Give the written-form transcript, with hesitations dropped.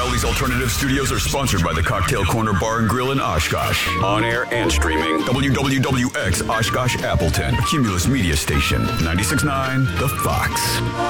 Rowley's Alternative Studios are sponsored by the Cocktail Corner Bar and Grill in Oshkosh. On air and streaming. WWWX Oshkosh Appleton. Cumulus Media Station. 96.9 The Fox.